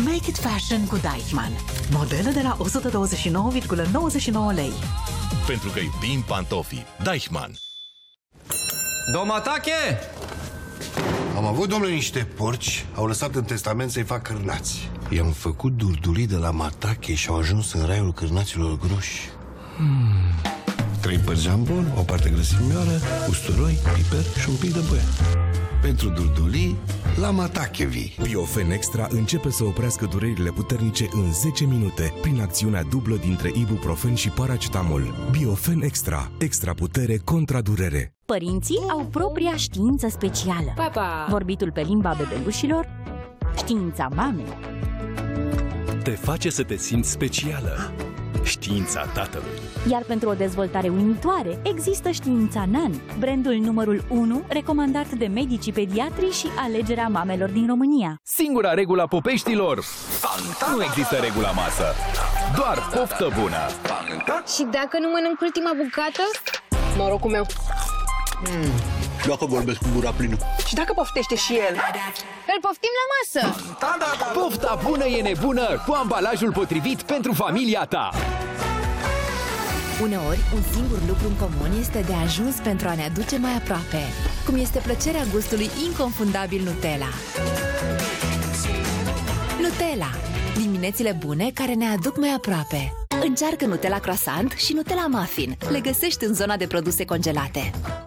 Make it fashion cu Deichmann. Modele de la 129,99 lei. Pentru că iubim pantofii. Deichmann. Domatache! Am avut, domnule, niște porci. Au lăsat în testament să-i fac cârnați. I-am făcut durdulii de la Matache și au ajuns în raiul cârnaților groși. 3 părți jambon, o parte grăsimioară, usturoi, piper și un pic de băiat. Pentru durdulii, la Matache vii. Biofen Extra începe să oprească durerile puternice în 10 minute prin acțiunea dublă dintre ibuprofen și paracetamol. Biofen Extra. Extra putere contra durere. Părinții au propria știință specială. Papa! Vorbitul pe limba bebelușilor, știința mamei. Te face să te simți specială. Știința tatălui. Iar pentru o dezvoltare uimitoare, există știința NAN, brandul numărul 1 recomandat de medicii pediatri și alegerea mamelor din România. Singura regulă a popeștilor: nu există regula masă, doar poftă bună. Și dacă nu mănânc ultima bucată? Norocul meu. Dacă vorbesc cu gura plină. Și dacă poftește și el? Îl poftim la masă! Pofta bună e nebună cu ambalajul potrivit pentru familia ta. Uneori, un singur lucru în comun este de ajuns pentru a ne aduce mai aproape, cum este plăcerea gustului inconfundabil Nutella. Nutella. Diminețile bune care ne aduc mai aproape. Încearcă Nutella Croissant și Nutella Muffin. Le găsești în zona de produse congelate.